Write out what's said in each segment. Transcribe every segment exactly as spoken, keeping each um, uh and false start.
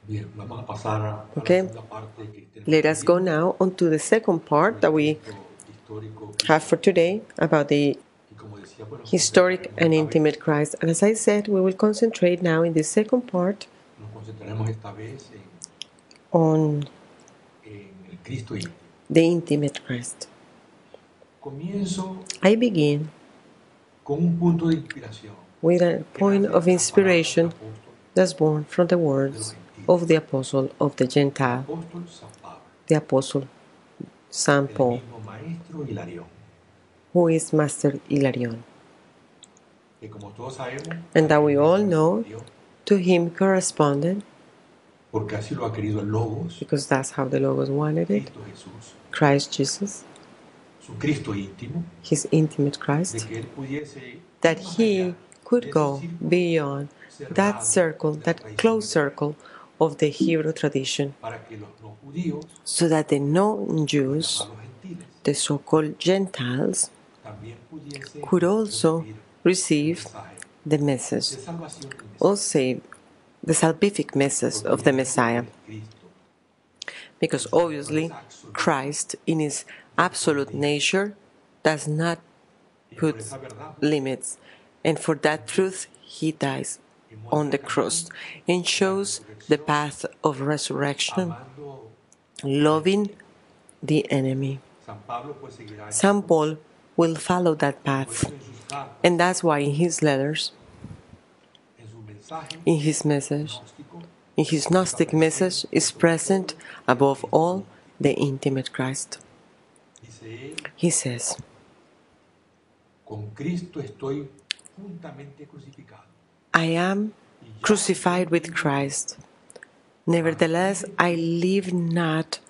Okay, let us go now on to the second part that we have for today about the historic and intimate Christ. And as I said, we will concentrate now in the second part on the intimate Christ. I begin with a point of inspiration that's born from the words of the Apostle of the Gentile, the Apostle Saint Paul, who is Master Hilarion. And that we all know, to him corresponded, because that's how the Logos wanted it, Christ Jesus, his intimate Christ, that he could go beyond that circle, that close circle of the Hebrew tradition, so that the non-Jews, the so-called Gentiles, could also receive the message, or say the salvific message of the Messiah. Because obviously Christ, in his absolute nature, does not put limits, and for that truth he dies on the cross and shows the path of resurrection, loving the enemy. Saint Paul will follow that path, and that's why in his letters, in his message, in his Gnostic message, is present above all the intimate Christ. He says, I am crucified with Christ. Nevertheless, I live not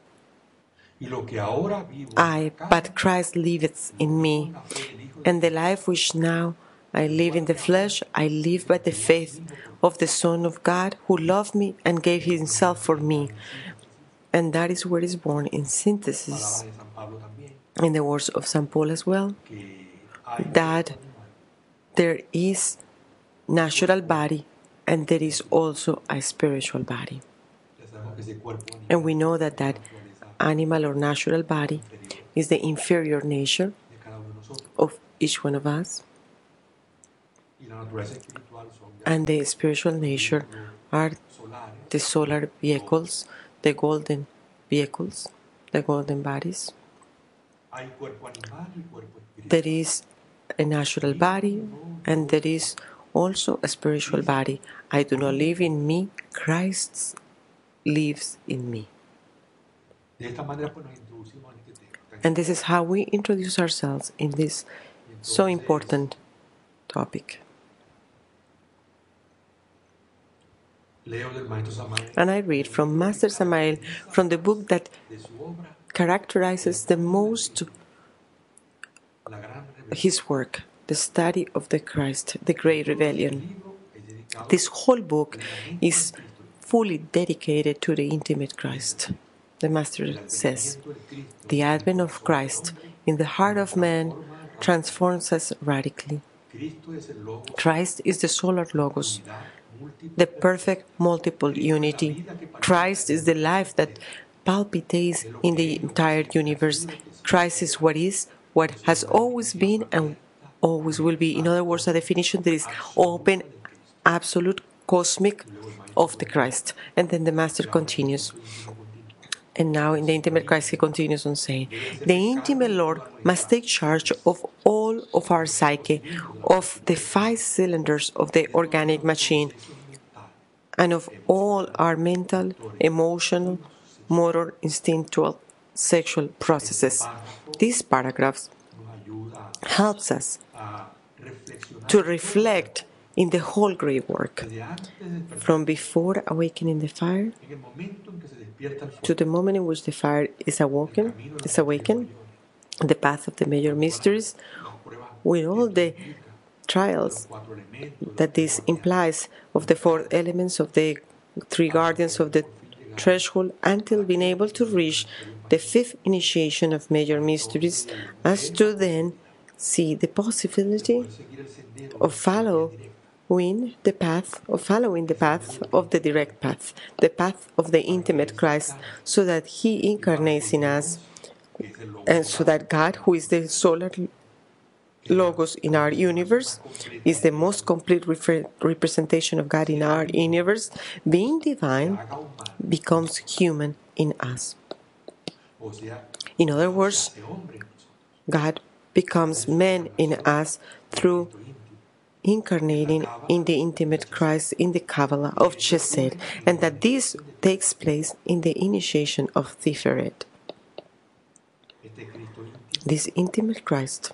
I, but Christ liveth in me. And the life which now I live in the flesh, I live by the faith of the Son of God, who loved me and gave himself for me. And that is where is born in synthesis, in the words of Saint Paul as well, that there is natural body and there is also a spiritual body. And we know that that animal or natural body is the inferior nature of each one of us, and the spiritual nature are the solar vehicles, the golden vehicles, the golden bodies. There is a natural body and there is also a spiritual body. I do not live in me, Christ lives in me. And this is how we introduce ourselves in this so important topic. And I read from Master Samael, from the book that characterizes the most his work, the study of the Christ, the Great Rebellion. This whole book is fully dedicated to the intimate Christ. The Master says, the advent of Christ in the heart of man transforms us radically. Christ is the solar Logos, the perfect multiple unity. Christ is the life that palpitates in the entire universe. Christ is what is, what has always been, and always will be. In other words, a definition that is open, absolute, cosmic of the Christ. And then the Master continues. And now in the intimate Christ, he continues on saying, the intimate Lord must take charge of all of our psyche, of the five cylinders of the organic machine, and of all our mental, emotional, motor, instinctual, sexual processes. These paragraphs helps us to reflect in the whole great work, from before awakening the fire to the moment in which the fire is awoken, is awakened, the path of the major mysteries, with all the trials that this implies of the four elements of the three guardians of the threshold, until being able to reach the fifth initiation of major mysteries, as to then see the possibility of follow following the path of following the path of the direct path, the path of the intimate Christ, so that He incarnates in us, and so that God, who is the solar Logos in our universe, is the most complete refer- representation of God in our universe, being divine, becomes human in us. In other words, God becomes man in us through incarnating in the intimate Christ in the Kabbalah of Chesed, and that this takes place in the initiation of Tiferet. This intimate Christ,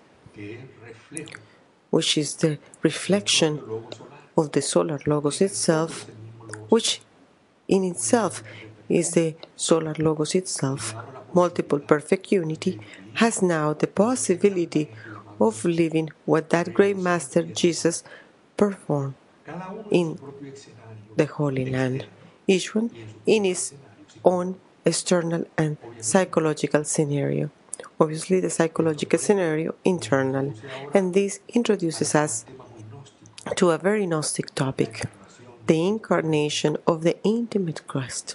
which is the reflection of the solar Logos itself, which in itself is the solar Logos itself, multiple perfect unity, has now the possibility of living what that great Master Jesus performed in the Holy Land, each one in its own external and psychological scenario. Obviously, the psychological scenario internal, and this introduces us to a very Gnostic topic, the incarnation of the intimate Christ.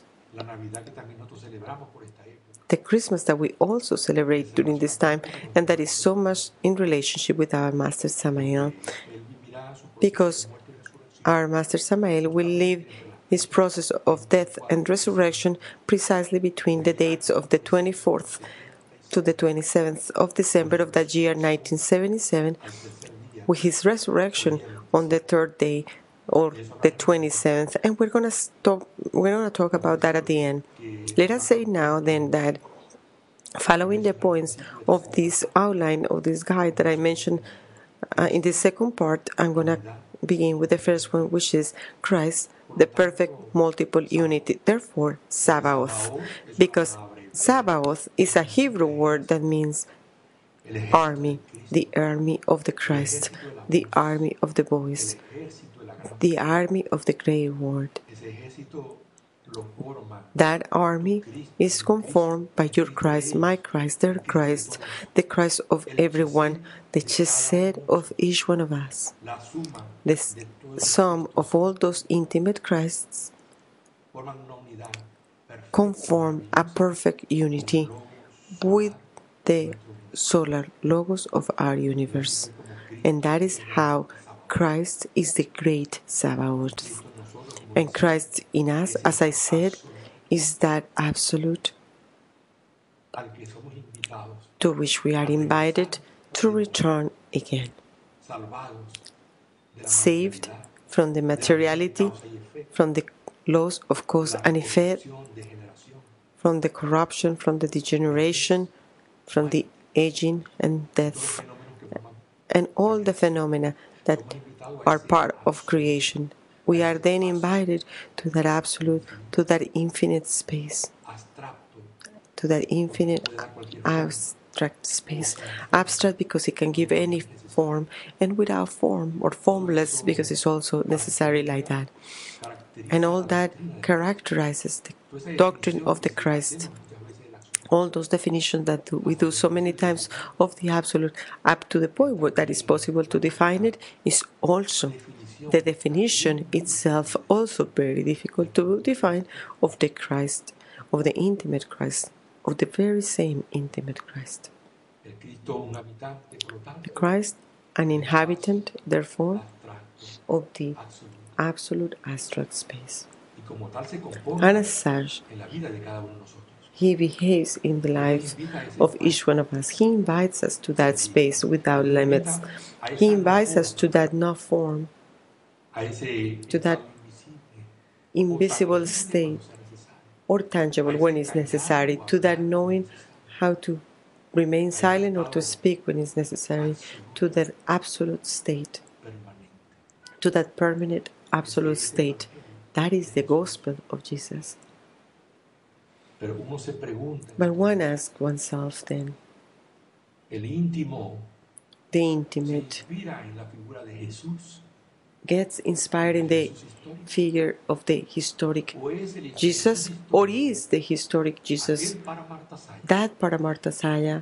The Christmas that we also celebrate during this time, and that is so much in relationship with our Master Samael, because our Master Samael will live his process of death and resurrection precisely between the dates of the twenty-fourth to the twenty-seventh of December of that year, nineteen seventy-seven, with his resurrection on the third day, or the twenty-seventh, and we're gonna stop. We're gonna talk about that at the end. Let us say now then that, following the points of this outline of this guide that I mentioned uh, in the second part, I'm gonna begin with the first one, which is Christ, the perfect multiple unity. Therefore, Sabaoth, because Sabaoth is a Hebrew word that means army, the army of the Christ, the army of the voice, the army of the great word. That army is conformed by your Christ, my Christ, their Christ, the Christ of everyone, the chesed of each one of us, the sum of all those intimate Christs conform a perfect unity with the solar Logos of our universe. And that is how Christ is the great Sabaoth. And Christ in us, as I said, is that absolute to which we are invited to return again. Saved from the materiality, from the laws of cause and effect, from the corruption, from the degeneration, from the aging and death, and all the phenomena that are part of creation. We are then invited to that absolute, to that infinite space, to that infinite abstract space. Abstract because it can give any form, and without form, or formless because it's also necessary like that. And all that characterizes the doctrine of the Christ. All those definitions that we do so many times of the absolute, up to the point where that is possible to define it, is also the definition itself also very difficult to define of the Christ, of the intimate Christ, of the very same intimate Christ. The Christ, an inhabitant, therefore, of the absolute abstract space. And as such, He behaves in the life of each one of us. He invites us to that space without limits. He invites us to that no form, to that invisible state, or tangible when it's necessary, to that knowing how to remain silent or to speak when it's necessary, to that absolute state, to that permanent absolute state. That is the gospel of Jesus. But one asks oneself then, the intimate gets inspired in the figure of the historic Jesus, or is the historic Jesus that Paramarthasaya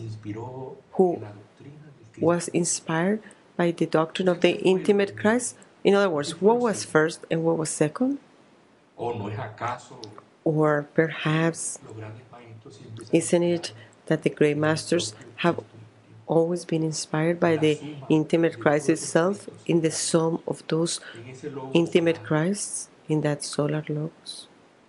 who was inspired by the doctrine of the intimate Christ, In other words, what was first and what was second? Or perhaps, isn't it that the great masters have always been inspired by the intimate Christ itself in the sum of those intimate Christs in that solar logos?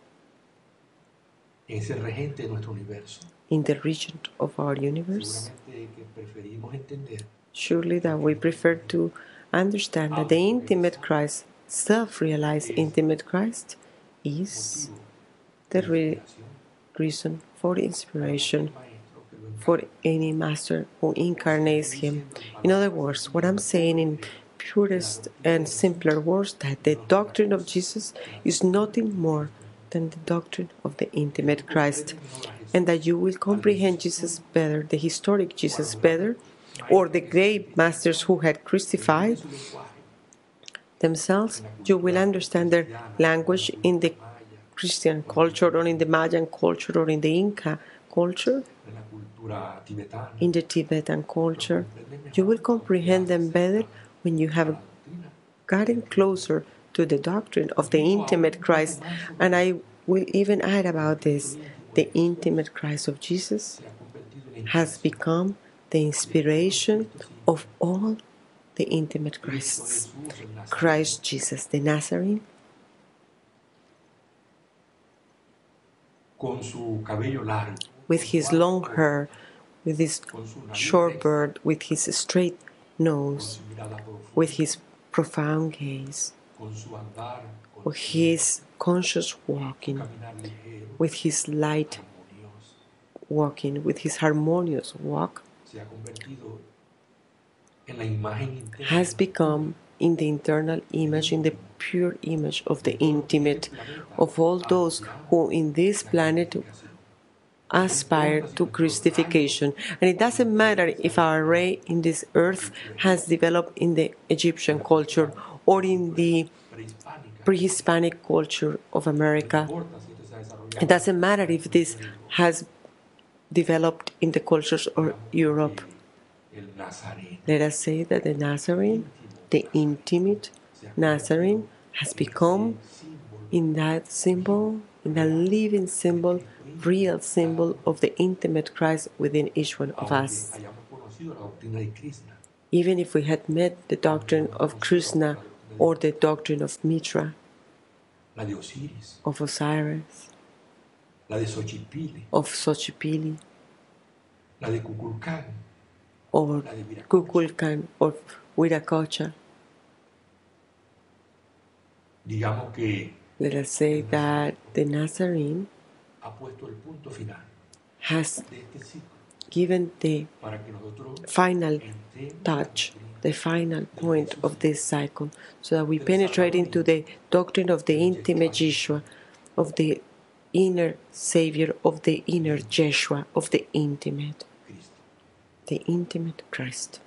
In the region of our universe? Surely that we prefer to understand that the intimate Christ, self-realized intimate Christ, is the re- reason for inspiration for any master who incarnates him. In other words, what I'm saying in purest and simpler words, that the doctrine of Jesus is nothing more than the doctrine of the intimate Christ, and that you will comprehend Jesus better, the historic Jesus better, or the great masters who had crucified themselves, you will understand their language in the Christian culture or in the Mayan culture or in the Inca culture, in the Tibetan culture. You will comprehend them better when you have gotten closer to the doctrine of the intimate Christ. And I will even add about this: the intimate Christ of Jesus has become the inspiration of all the intimate Christs. Christ Jesus the Nazarene, with his long hair, with his short beard, with his straight nose, with his profound gaze, with his conscious walking, with his light walking, with his harmonious walk, has become in the internal image, in the pure image of the intimate, of all those who in this planet aspire to Christification. And it doesn't matter if our ray in this earth has developed in the Egyptian culture or in the pre-Hispanic culture of America. It doesn't matter if this has developed in the cultures of Europe. Let us say that the Nazarene, the intimate Nazarene, has become in that symbol, in that living symbol, real symbol of the intimate Christ within each one of us. Even if we had met the doctrine of Krishna or the doctrine of Mitra, of Osiris, of Xochipilli, or Kukulkan, or Viracocha. Let us say that the Nazarene has given the final touch, the final point of this cycle, so that we penetrate into the doctrine of the intimate Yeshua, of the inner Savior, of the inner Yeshua, of the intimate, the intimate Christ.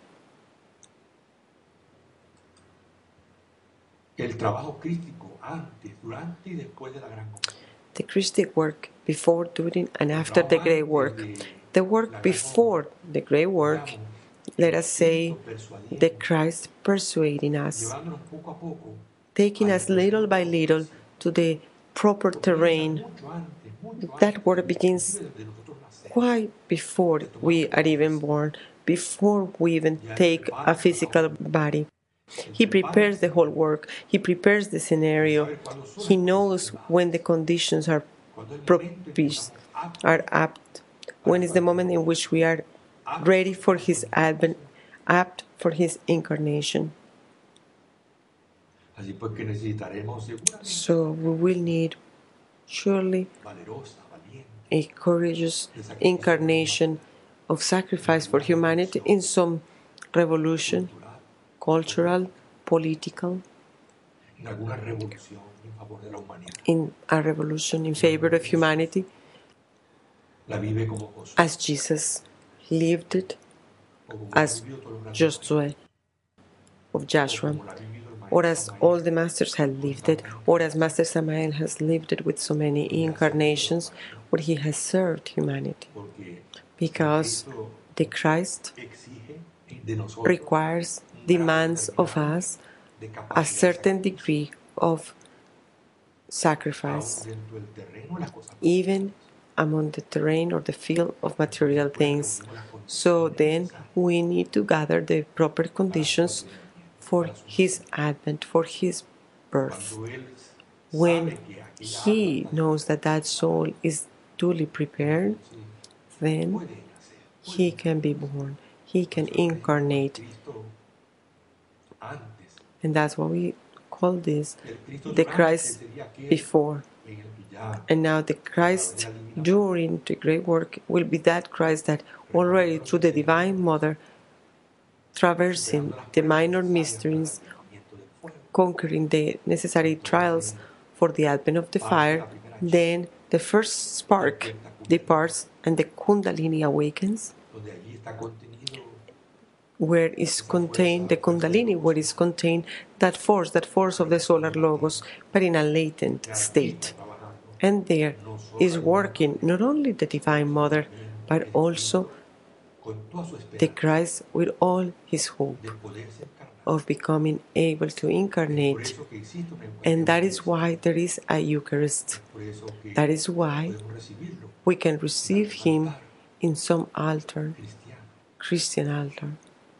The Christic work before, during, and after the great work. The work before the great work, let us say, the Christ persuading us, taking us little by little to the proper terrain. That work begins quite before we are even born, before we even take a physical body. He prepares the whole work. He prepares the scenario. He knows when the conditions are propitious, are apt, when is the moment in which we are ready for His advent, apt for His incarnation. So we will need, surely, a courageous incarnation of sacrifice for humanity in some revolution, cultural, political, in a revolution in favor of humanity, as Jesus lived it, as Josué of Joshua, or as all the masters had lived it, or as Master Samael has lived it with so many incarnations, where he has served humanity. Because the Christ requires, demands of us a certain degree of sacrifice, even among the terrain or the field of material things. So then we need to gather the proper conditions for his advent, for his birth. When he knows that that soul is duly prepared, then he can be born, he can incarnate. And that's what we call this the Christ before. And now the Christ during the great work will be that Christ that already through the Divine Mother, traversing the minor mysteries, conquering the necessary trials for the advent of the fire, then the first spark departs and the Kundalini awakens, where is contained the Kundalini, where is contained that force, that force of the solar logos, but in a latent state. And there is working not only the Divine Mother, but also the Christ with all his hope of becoming able to incarnate. And that is why there is a Eucharist. That is why we can receive him in some altar, Christian altar.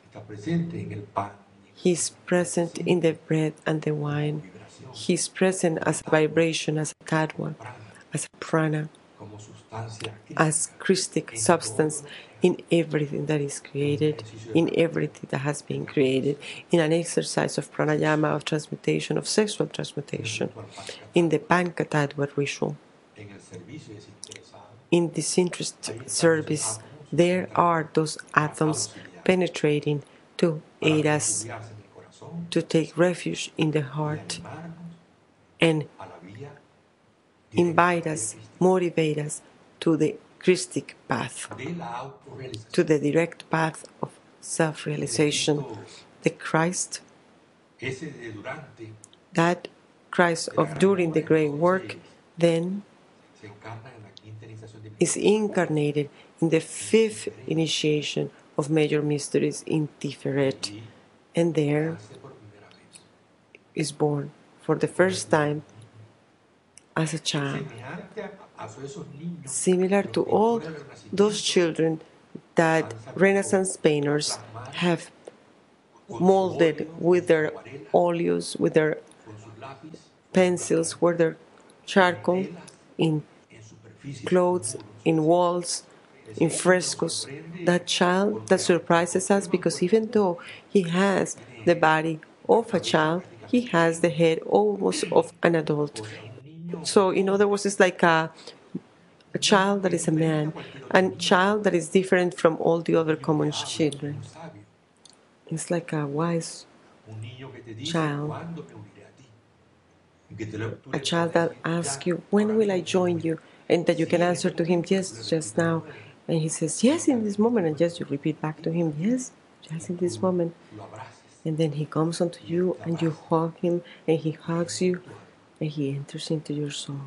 He is present in the bread and the wine. He is present as a vibration, as a tattva, as a prana, as Christic substance in everything that is created, in everything that has been created, in an exercise of pranayama, of transmutation, of sexual transmutation, in the Pankatattva ritual. In disinterested service, there are those atoms penetrating to aid us to take refuge in the heart and invite us, motivate us to the Christic path, to the direct path of self-realization. The Christ, that Christ of during the great work, then is incarnated in the fifth initiation of major mysteries in Tiferet, and there is born for the first time as a child, similar to all those children that Renaissance painters have molded with their oleos, with their pencils, with their charcoal, in clothes, in walls, in frescoes. That child that surprises us, because even though he has the body of a child, he has the head almost of an adult. So, in other words, it's like a, a child that is a man, and a child that is different from all the other common children. It's like a wise child, a child that asks you, when will I join you? And that you can answer to him, yes, just now. And he says, yes, in this moment. And just you repeat back to him, yes, just in this moment. And then he comes onto you and you hug him and he hugs you and he enters into your soul.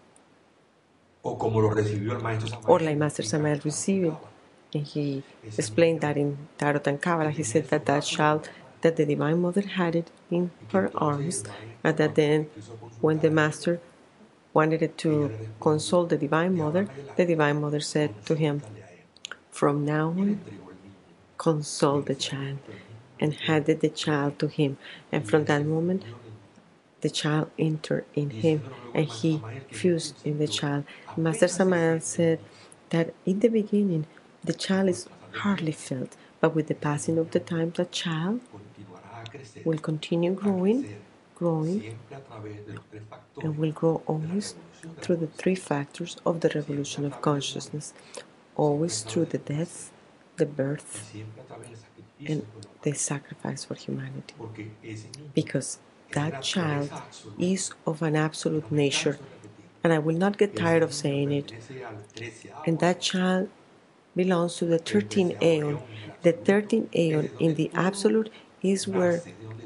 Or like Master Samael received it. And he explained that in Tarot and Kabbalah. He said that that child, that the Divine Mother had it in her arms, and that then when the Master wanted to console the Divine Mother, the Divine Mother said to him, from now on, console the child, and handed the child to him. And from that moment, the child entered in him, and he fused in the child. Master Samael said that in the beginning, the child is hardly felt, but with the passing of the time, the child will continue growing, growing, and will grow always through the three factors of the revolution of consciousness, always through the death, the birth, and the sacrifice for humanity. Because that child is of an absolute nature, and I will not get tired of saying it. And that child belongs to the thirteenth aeon. The thirteenth aeon in the absolute is where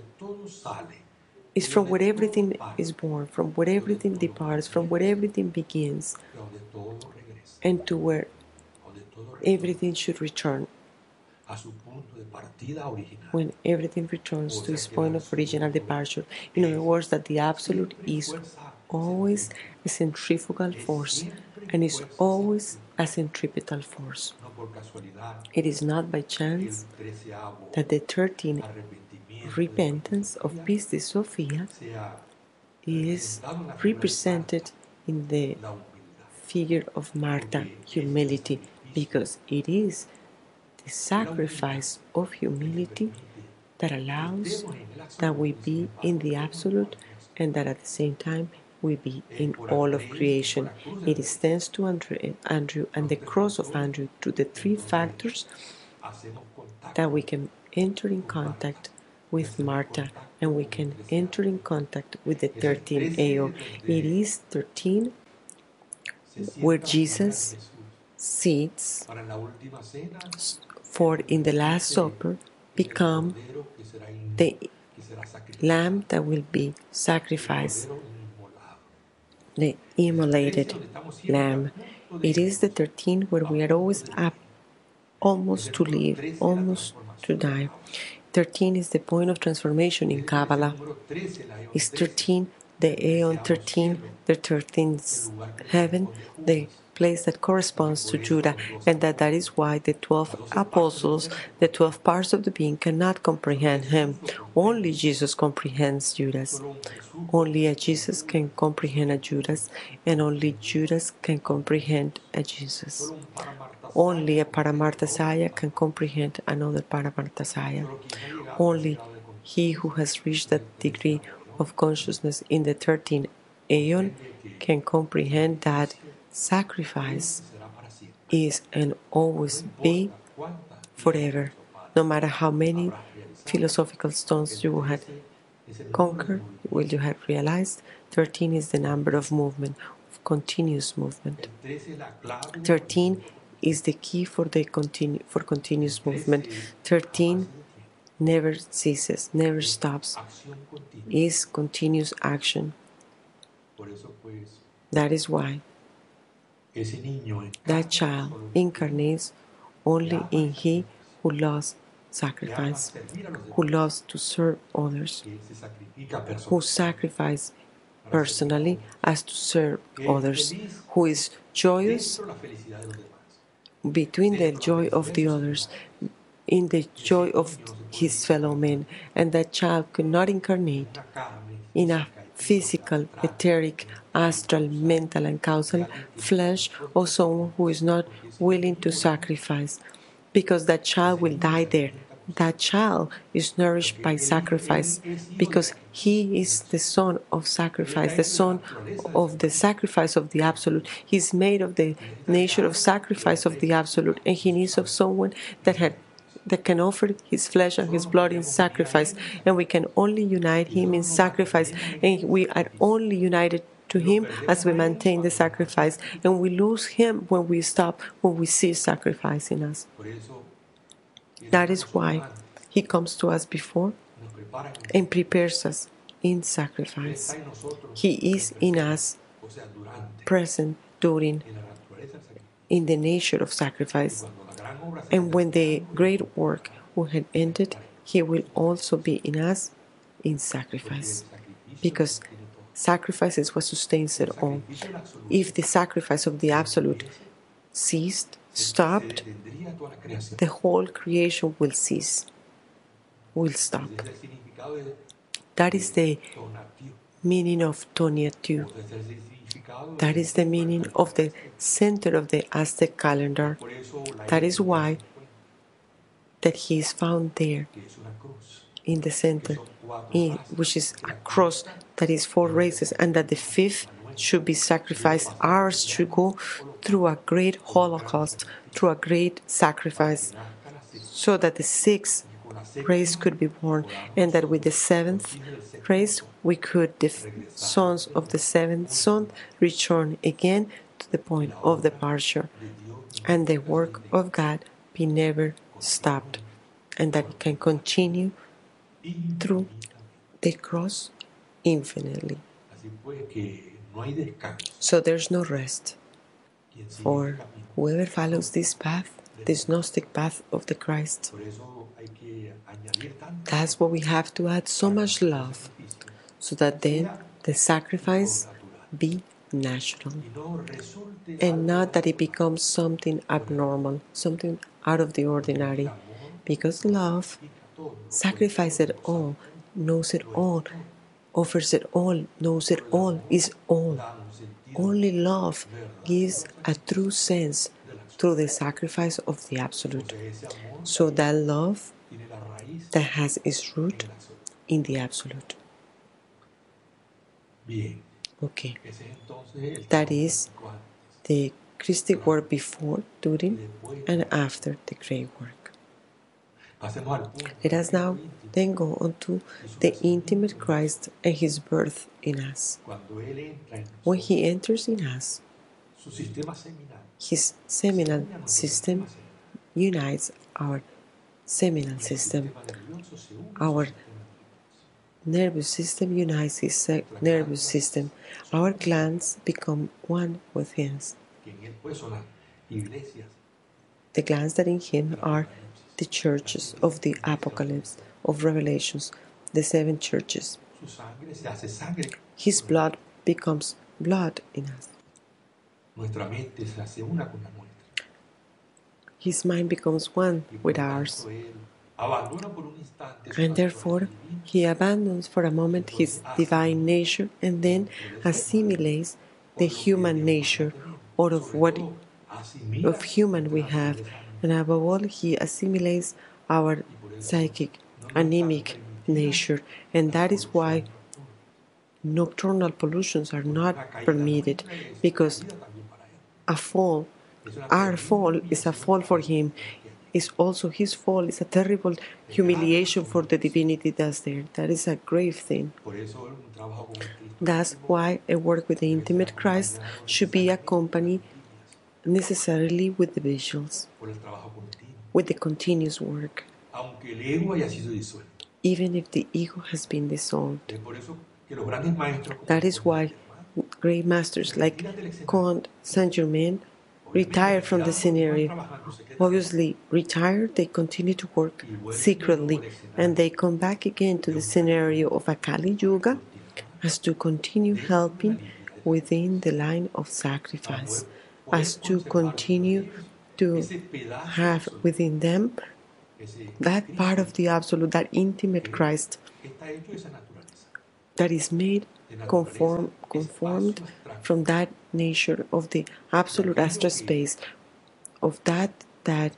is from where everything is born, from where everything departs, from where everything begins, and to where everything should return. when everything returns to its point of original departure. In other words, that the Absolute is always a centrifugal force and is always a centripetal force. It is not by chance that the thirteenth repentance of Pistis Sophia is represented in the figure of Martha, humility, because it is the sacrifice of humility that allows that we be in the Absolute and that at the same time we be in all of creation. It is thanks to Andrew, Andrew and the cross of Andrew, to the three factors, that we can enter in contact with Martha and we can enter in contact with the thirteen A O. It is thirteen where Jesus sits for in the Last Supper become the lamb that will be sacrificed, the immolated lamb. It is the thirteenth where we are always up, almost to live, almost to die. thirteen is the point of transformation in Kabbalah. Is thirteen the Aeon thirteen, the thirteenth heaven, the place that corresponds to Judah, and that that is why the twelve apostles, the twelve parts of the being, cannot comprehend him. Only Jesus comprehends Judas. Only a Jesus can comprehend a Judas, and only Judas can comprehend a Jesus. Only a Paramarthasaya can comprehend another Paramarthasaya. Only he who has reached that degree of consciousness in the thirteenth Aeon can comprehend that sacrifice is and always be forever. No matter how many philosophical stones you had conquered, will you have realized, thirteen is the number of movement, of continuous movement. thirteen is the key for the continu- for continuous movement. thirteen never ceases, never stops, is continuous action. That is why that child incarnates only in he who loves sacrifice, who loves to serve others, who sacrifices personally as to serve others, who is joyous between the joy of the others, in the joy of his fellow men. And that child could not incarnate in a physical, etheric, astral, mental, and causal flesh of someone who is not willing to sacrifice, because that child will die there. That child is nourished by sacrifice, because he is the son of sacrifice, the son of the sacrifice of the Absolute. He is made of the nature of sacrifice of the Absolute, and he needs of someone that had that can offer his flesh and his blood in sacrifice, and we can only unite him in sacrifice, and we are only united to him as we maintain the sacrifice, and we lose him when we stop, when we see sacrifice in us. That is why he comes to us before and prepares us in sacrifice. He is in us, present during, in the nature of sacrifice. And when the great work will have ended, he will also be in us in sacrifice, because sacrifice is what sustains it all. If the sacrifice of the Absolute ceased, stopped, the whole creation will cease, will stop. That is the meaning of Tonatiuh. That is the meaning of the center of the Aztec calendar. That is why that he is found there in the center, in, which is a cross that is four races, and that the fifth should be sacrificed. Ours should go through a great holocaust, through a great sacrifice, so that the sixth race could be born, and that with the seventh race we could, the sons of the seventh son, return again to the point of departure, and the work of God be never stopped, and that it can continue through the cross infinitely. So there's no rest for whoever follows this path. this Gnostic path of the Christ. That's why we have to add so much love, so that then the sacrifice be natural, and not that it becomes something abnormal, something out of the ordinary, because love sacrifices it all, knows it all, offers it all, knows it all, is all. Only love gives a true sense through the sacrifice of the Absolute. So that love that has its root in the Absolute. Okay. That is the Christic work before, during, and after the great work. Let us now then go on to the intimate Christ and His birth in us. When He enters in us, His seminal system unites our seminal system. Our nervous system unites His nervous system. Our glands become one with His. The glands that in Him are the churches of the Apocalypse, of Revelations, the seven churches. His blood becomes blood in us. His mind becomes one with ours. And therefore, He abandons for a moment His divine nature and then assimilates the human nature, or of what of human we have. And above all, He assimilates our psychic, anemic nature. And that is why nocturnal pollutions are not permitted, because a fall, our fall is a fall for Him. Is also His fall is a terrible humiliation for the divinity that's there. That is a grave thing. That's why a work with the intimate Christ should be accompanied necessarily with the visuals, with the continuous work, even if the ego has been dissolved. That is why great masters like Comte Saint-Germain retire from the scenario. Obviously, retired, they continue to work secretly, and they come back again to the scenario of a Kali Yuga as to continue helping within the line of sacrifice, as to continue to have within them that part of the Absolute, that intimate Christ that is made conform, conformed from that nature of the Absolute astral space, of that that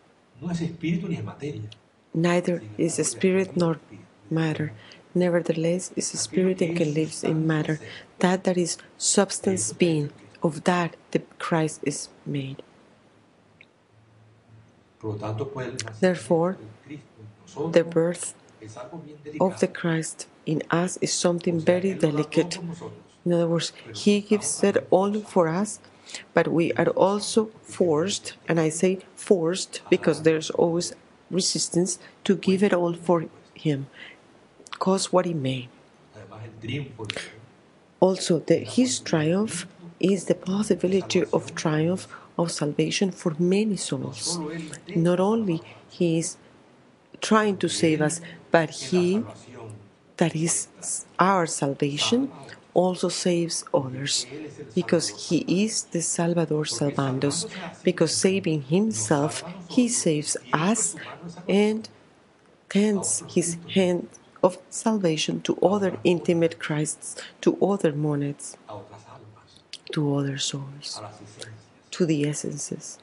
neither is a spirit nor matter, nevertheless is a spirit and can live in matter, that that is substance being, of that the Christ is made. Therefore, the birth of the Christ in us is something very delicate. In other words, He gives it all for us, but we are also forced, and I say forced because there's always resistance, to give it all for Him, cost what it may. Also, the, His triumph is the possibility of triumph of salvation for many souls. Not only He is trying to save us, but He, that is our salvation, also saves others, because He is the Salvador Salvandos, because saving Himself, He saves us and tends His hand of salvation to other intimate Christs, to other monads, to other souls, to the essences.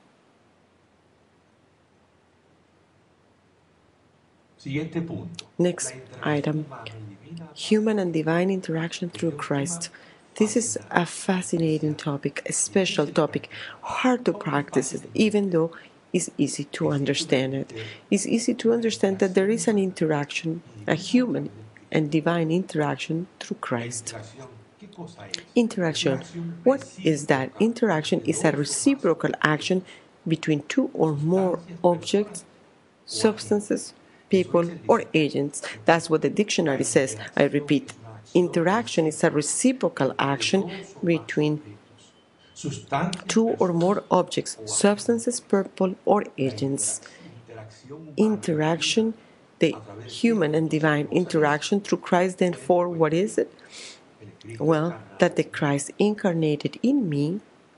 Next item, human and divine interaction through Christ. This is a fascinating topic, a special topic, hard to practice it, even though it's easy to understand it. It's easy to understand that there is an interaction, a human and divine interaction through Christ. Interaction. What is that? Interaction is a reciprocal action between two or more objects, substances, people, or agents. That's what the dictionary says. I repeat, interaction is a reciprocal action between two or more objects, substances, people, or agents. Interaction, the human and divine interaction through Christ, then for what is it? Well, that the Christ incarnated in me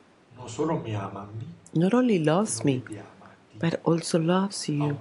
not only loves me, but also loves you.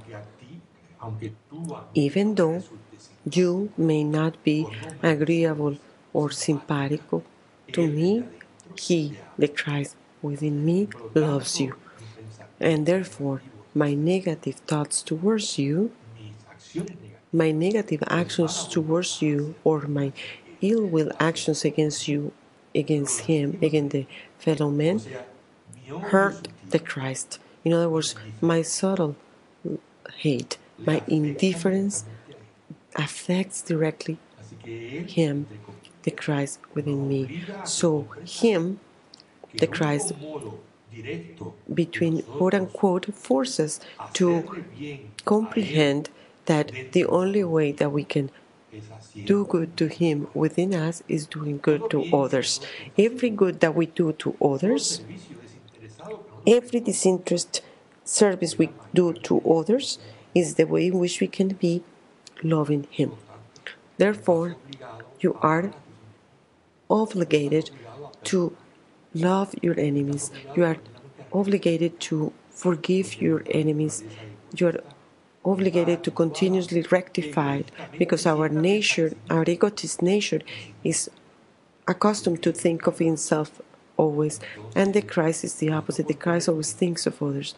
Even though you may not be agreeable or simpático to me, He, the Christ within me, loves you. And therefore, my negative thoughts towards you, my negative actions towards you, or my ill will actions against you, against him, against the fellow man, hurt the Christ. In other words, my subtle hate, my indifference affects directly him, the Christ within me. So him, the Christ, between quote unquote, forces to comprehend that the only way that we can do good to him within us is doing good to others. Every good that we do to others, every disinterested service we do to others, is the way in which we can be loving him. Therefore, you are obligated to love your enemies. You are obligated to forgive your enemies. You are obligated to continuously rectify it, because our nature, our egotist nature, is accustomed to think of himself always, and the Christ is the opposite. The Christ always thinks of others.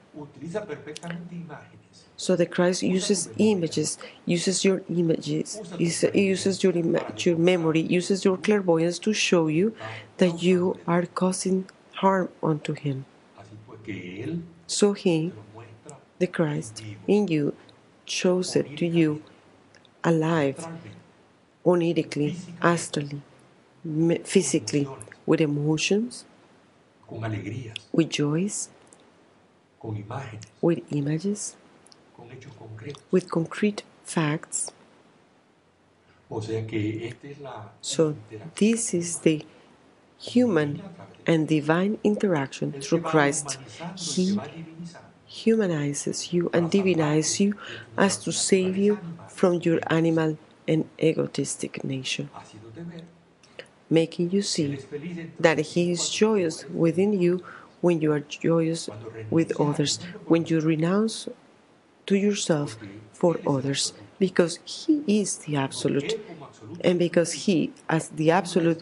So the Christ uses images, uses your images, uses your, your memory, uses your clairvoyance to show you that you are causing harm unto him. So he, the Christ in you, shows it to you alive, onirically, astrally, physically, with emotions, with joys, with images, with concrete facts. So this is the human and divine interaction through Christ. He humanizes you and divinizes you as to save you from your animal and egotistic nature, making you see that he is joyous within you when you are joyous with others, when you renounce to yourself for others, because he is the absolute, and because he, as the absolute,